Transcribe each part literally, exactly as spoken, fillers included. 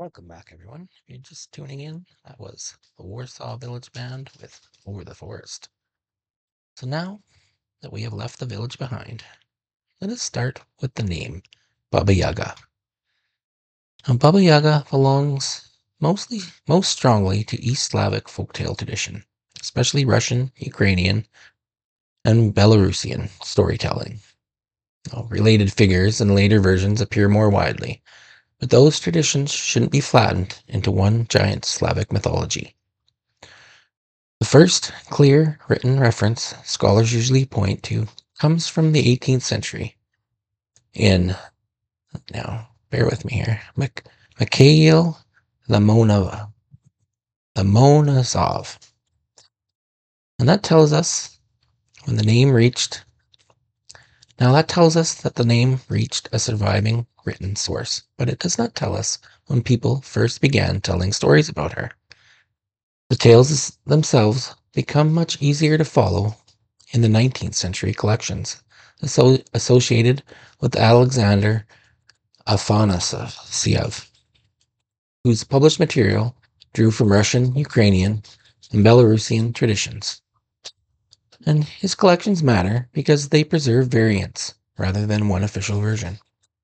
Welcome back, everyone. If you're just tuning in, that was the Warsaw Village Band with Over the Forest. So now that we have left the village behind, let us start with the name Baba Yaga. Now, Baba Yaga belongs mostly, most strongly to East Slavic folktale tradition, especially Russian, Ukrainian, and Belarusian storytelling. Now, related figures and later versions appear more widely, but those traditions shouldn't be flattened into one giant Slavic mythology. The first clear written reference scholars usually point to comes from the eighteenth century in, now bear with me here, Mik- Mikhail Lamonov, Lamonazov. And that tells us when the name reached, now that tells us that the name reached a surviving written source, but it does not tell us when people first began telling stories about her. The tales themselves become much easier to follow in the nineteenth century collections asso- associated with Alexander Afanasiev, whose published material drew from Russian, Ukrainian, and Belarusian traditions. And his collections matter because they preserve variants rather than one official version.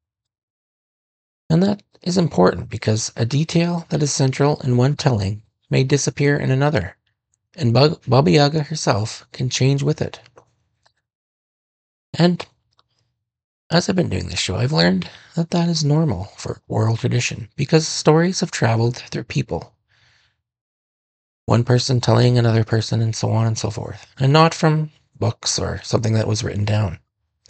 And that is important because a detail that is central in one telling may disappear in another, and Baba Yaga herself can change with it. And as I've been doing this show, I've learned that that is normal for oral tradition because stories have traveled through people. One person telling another person, and so on and so forth, and not from books or something that was written down.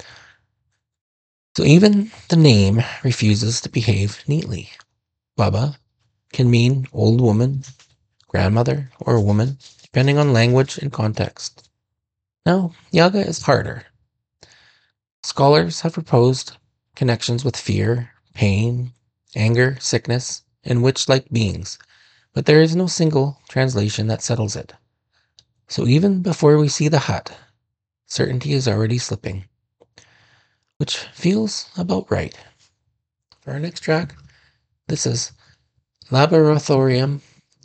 So even the name refuses to behave neatly. Baba can mean old woman, grandmother, or woman, depending on language and context. Now, Yaga is harder. Scholars have proposed connections with fear, pain, anger, sickness, and witch-like beings, but there is no single translation that settles it. So even before we see the hut, certainty is already slipping, which feels about right. For our next track, this is Laboratorium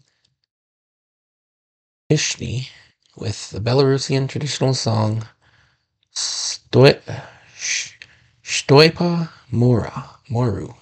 Pishni with the Belarusian traditional song Stoi- Sh- Stoipa Mora, Moru.